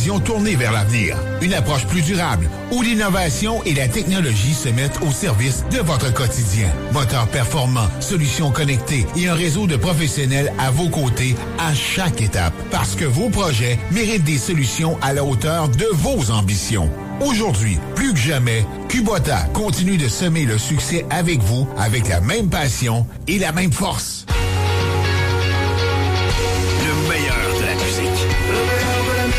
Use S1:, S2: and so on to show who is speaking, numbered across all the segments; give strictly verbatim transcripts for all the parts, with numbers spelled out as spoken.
S1: vision tournée vers l'avenir. Une approche plus durable, où l'innovation et la technologie se mettent au service de votre quotidien. Moteurs performants, solutions connectées et un réseau de professionnels à vos côtés à chaque étape. Parce que vos projets méritent des solutions à la hauteur de vos ambitions. Aujourd'hui, plus que jamais, Kubota continue de semer le succès avec vous, avec la même passion et la même force.
S2: Le meilleur de la musique. Le meilleur de la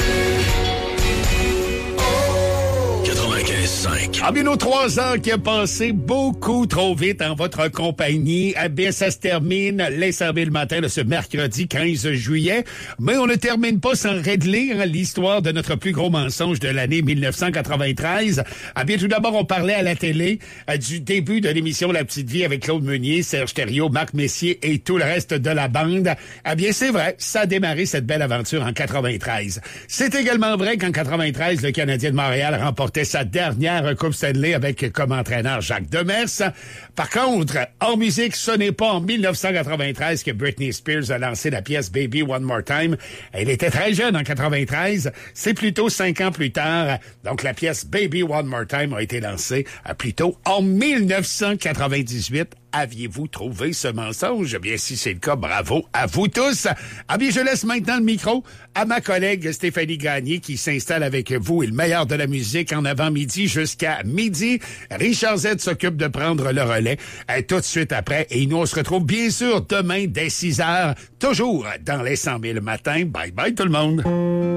S2: musique. quatre-vingt-quinze cinq.
S3: Ah bien, nos trois heures qui ont passé beaucoup trop vite en votre compagnie. Eh bien, ça se termine les le matin de ce mercredi quinze juillet. Mais on ne termine pas sans régler hein, l'histoire de notre plus gros mensonge de l'année dix-neuf cent quatre-vingt-treize. Ah bien, tout d'abord, on parlait à la télé euh, du début de l'émission La Petite Vie avec Claude Meunier, Serge Thériault, Marc Messier et tout le reste de la bande. Ah bien, c'est vrai, ça a démarré cette belle aventure en quatre-vingt-treize. C'est également vrai qu'en quatre-vingt-treize, le Canadien de Montréal remportait sa dernière Coupe Stanley avec comme entraîneur Jacques Demers. Par contre, en musique, ce n'est pas en dix-neuf cent quatre-vingt-treize que Britney Spears a lancé la pièce Baby One More Time. Elle était très jeune en quatre-vingt-treize. C'est plutôt cinq ans plus tard. Donc, la pièce Baby One More Time a été lancée euh, plutôt en dix-neuf cent quatre-vingt-dix-huit. Aviez-vous trouvé ce mensonge? Bien, si c'est le cas, bravo à vous tous. Ah bien, je laisse maintenant le micro à ma collègue Stéphanie Gagné qui s'installe avec vous et le meilleur de la musique en avant-midi jusqu'à midi. Richard Z s'occupe de prendre le relais euh, tout de suite après. Et nous, on se retrouve bien sûr demain dès six heures, toujours dans les cent mille matins. Bye bye tout le monde.